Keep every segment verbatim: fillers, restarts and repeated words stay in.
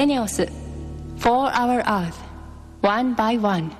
エネオス For Our Earth One by One。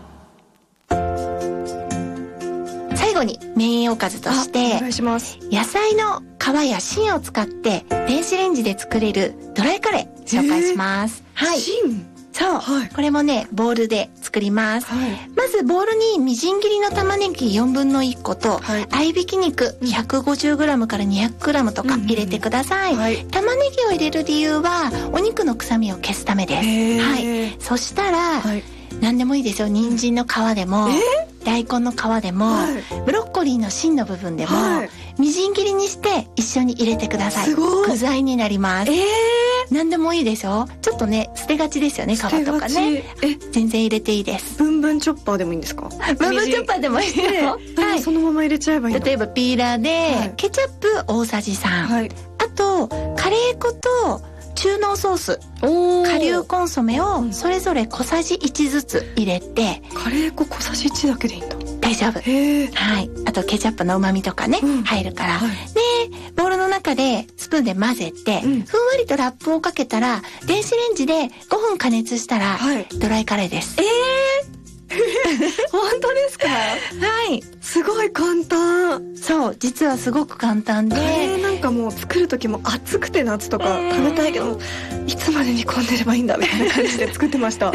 最後にメインおかずとしてお願いします。 野菜の皮や芯を使って電子レンジで作れるドライカレー紹介します。はい。 芯。 そう、 はい、 これもねボウルで作ります、 はい、 まずボウルにみじん切りの玉ねぎよんぶんのいっこと、はい、合いびき肉 ひゃくごじゅうグラム からにひゃくグラム とか入れてください、うんうんはい、玉ねぎを入れる理由はお肉の臭みを消すためです。はい、そしたら、はい、何でもいいですよ。人参の皮でも大根の皮でも、はい、ブロッコリーの芯の部分でも、はい、みじん切りにして一緒に入れてください。 すごい具材になります。 えー何でもいいでしょ。ちょっとね捨てがちですよね、皮とかね。え全然入れていいです。 ブンブンチョッパーでもいいんですか？ ブンブンチョッパーでもいいよ、 はい、そのまま入れちゃえばいいの？ 例えばピーラーで、はい、ケチャップ大さじさん、はい、あとカレー粉と中濃ソース、顆粒コンソメをそれぞれ小さじいちずつ入れて、 カレー粉小さじいちだけでいいんだ。 大丈夫。へー、はい。あとケチャップの旨味とかね、うん、入るから、はい、でボウルの中でスプーンで混ぜて、うん、ふんわりとラップをかけたら電子レンジでごふん加熱したら、はい、ドライカレーです。 えー本当ですか？はい、 すごい簡単。 そう実はすごく簡単で、 カレーなんかもう作る時も暑くて夏とか食べたいけど、いつまで煮込んでればいいんだみたいな感じで作ってました、うん、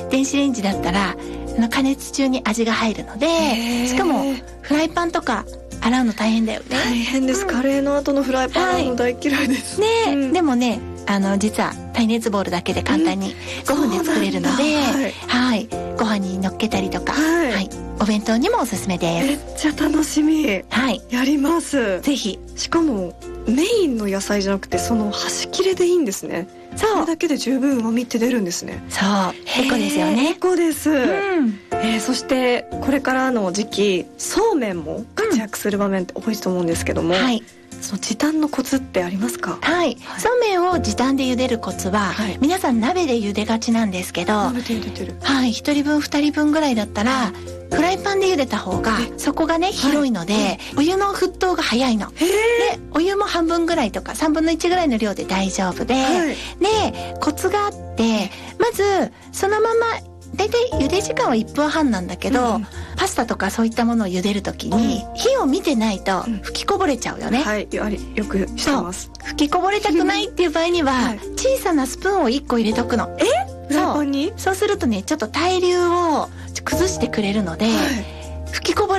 電子レンジだったら加熱中に味が入るので、しかもフライパンとか洗うの大変だよね。 大変です、うん、カレーの後のフライパン洗うの大嫌いです、 はい、ね、 うん、 でもねあの実は耐熱ボウルだけで簡単にごふんで作れるので、はい、はい、ご飯に乗っけたりとか、はい、はい、お弁当にもおすすめです。 めっちゃ楽しみ。 はい、 やります。 ぜひ。 しかもメインの野菜じゃなくてその端切れでいいんですね。そう、それだけで十分旨味って出るんですね。 そうエコですよね。 エコです、うん、えー、そしてこれからの時期そうめんも活躍する場面って多いと思うんですけども、うん、はい、その時短のコツってありますか？ はい、はい、そうめんを時短で茹でるコツは、はい、皆さん鍋で茹でがちなんですけど、 鍋で茹でてる、 はい、ひとりぶんふたりぶんぐらいだったら、はい、フライパンで茹でた方が底がね広いので、はい、お湯の沸騰が早いので、お湯も半分ぐらいとかさんぶんのいちぐらいの量で大丈夫で、はい、でコツがあって、まずそのままだいたい茹で時間はいっぷんはんなんだけど、うん、パスタとかそういったものを茹でるときに、うん、火を見てないと吹きこぼれちゃうよね、うん、 はい、よく知ってます。 吹きこぼれたくないっていう場合には、はい、小さなスプーンをいっこ入れとくの。 えフライパンに？ そうするとねちょっと対流を崩してくれるので、はい、吹きこぼれ